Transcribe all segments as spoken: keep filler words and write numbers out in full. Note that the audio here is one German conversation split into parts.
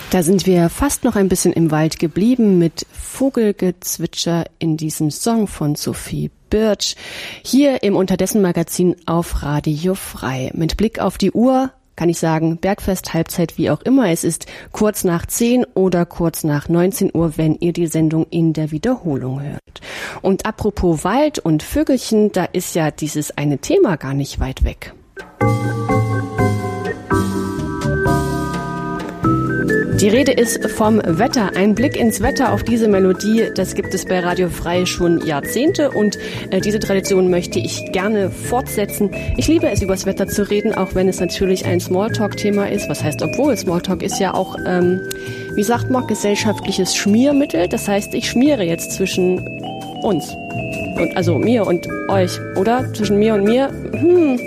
Da sind wir fast noch ein bisschen im Wald geblieben mit Vogelgezwitscher in diesem Song von Sophie Birch. Hier im Unterdessen-Magazin auf Radio Frei. Mit Blick auf die Uhr kann ich sagen, Bergfest, Halbzeit, wie auch immer. Es ist kurz nach zehn oder kurz nach neunzehn Uhr, wenn ihr die Sendung in der Wiederholung hört. Und apropos Wald und Vögelchen, da ist ja dieses eine Thema gar nicht weit weg. Die Rede ist vom Wetter. Ein Blick ins Wetter auf diese Melodie, das gibt es bei Radio Frei schon Jahrzehnte und äh, diese Tradition möchte ich gerne fortsetzen. Ich liebe es, übers Wetter zu reden, auch wenn es natürlich ein Smalltalk-Thema ist. Was heißt, obwohl Smalltalk ist ja auch, ähm, wie sagt man, gesellschaftliches Schmiermittel. Das heißt, ich schmiere jetzt zwischen uns. Und, also mir und euch, oder? Zwischen mir und mir. Hm.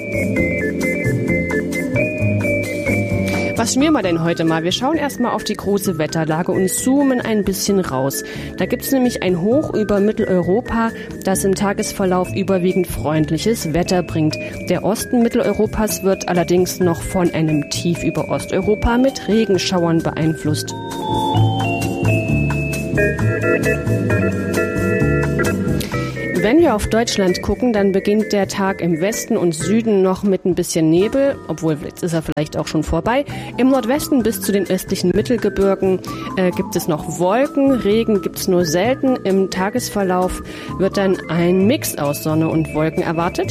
Was schmieren wir denn heute mal? Wir schauen erstmal auf die große Wetterlage und zoomen ein bisschen raus. Da gibt es nämlich ein Hoch über Mitteleuropa, das im Tagesverlauf überwiegend freundliches Wetter bringt. Der Osten Mitteleuropas wird allerdings noch von einem Tief über Osteuropa mit Regenschauern beeinflusst. Wenn wir auf Deutschland gucken, dann beginnt der Tag im Westen und Süden noch mit ein bisschen Nebel, obwohl jetzt ist er vielleicht auch schon vorbei. Im Nordwesten bis zu den östlichen Mittelgebirgen äh, gibt es noch Wolken, Regen gibt es nur selten. Im Tagesverlauf wird dann ein Mix aus Sonne und Wolken erwartet.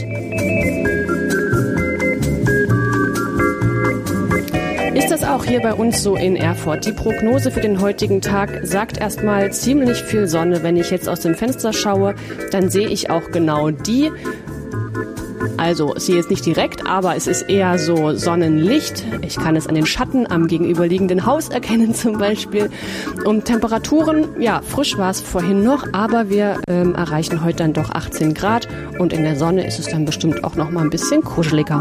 Ist das auch hier bei uns so in Erfurt? Die Prognose für den heutigen Tag sagt erstmal ziemlich viel Sonne. Wenn ich jetzt aus dem Fenster schaue, dann sehe ich auch genau die. Also, ich sehe jetzt nicht direkt, aber es ist eher so Sonnenlicht. Ich kann es an den Schatten am gegenüberliegenden Haus erkennen zum Beispiel. Und Temperaturen, ja, frisch war es vorhin noch, aber wir ähm, erreichen heute dann doch achtzehn Grad. Und in der Sonne ist es dann bestimmt auch noch mal ein bisschen kuscheliger.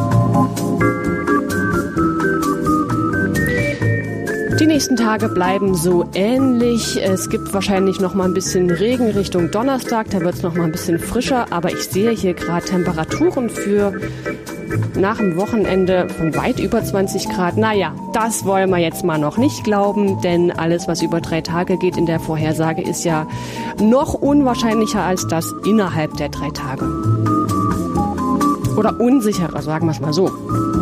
Die nächsten Tage bleiben so ähnlich. Es gibt wahrscheinlich noch mal ein bisschen Regen Richtung Donnerstag. Da wird es noch mal ein bisschen frischer. Aber ich sehe hier gerade Temperaturen für nach dem Wochenende von weit über zwanzig Grad. Naja, das wollen wir jetzt mal noch nicht glauben. Denn alles, was über drei Tage geht in der Vorhersage, ist ja noch unwahrscheinlicher als das innerhalb der drei Tage. Oder unsicherer, sagen wir es mal so.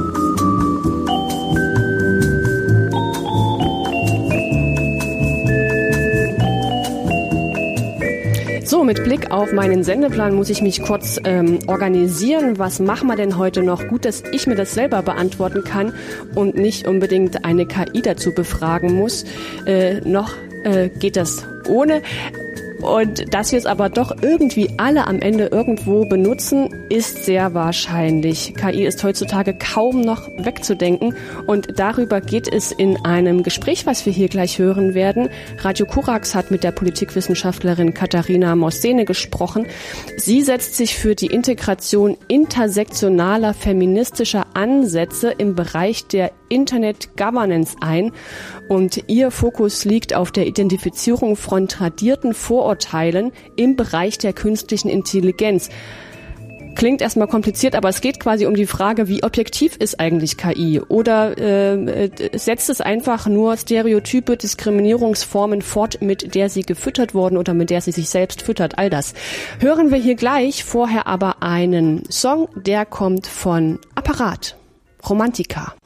So, mit Blick auf meinen Sendeplan muss ich mich kurz ähm, organisieren. Was machen wir denn heute noch? Gut, dass ich mir das selber beantworten kann und nicht unbedingt eine K I dazu befragen muss. Äh, noch äh, geht das ohne. Und dass wir es aber doch irgendwie alle am Ende irgendwo benutzen, ist sehr wahrscheinlich. K I ist heutzutage kaum noch wegzudenken und darüber geht es in einem Gespräch, was wir hier gleich hören werden. Radio Korax hat mit der Politikwissenschaftlerin Katharina Mossene gesprochen. Sie setzt sich für die Integration intersektionaler feministischer Ansätze im Bereich der Internet Governance ein und ihr Fokus liegt auf der Identifizierung von tradierten Vorurteilen im Bereich der künstlichen Intelligenz. Klingt erstmal kompliziert, aber es geht quasi um die Frage, wie objektiv ist eigentlich K I? Oder äh, setzt es einfach nur stereotype Diskriminierungsformen fort, mit der sie gefüttert wurden oder mit der sie sich selbst füttert? All das hören wir hier gleich. Vorher aber einen Song, der kommt von Apparat, Romantica.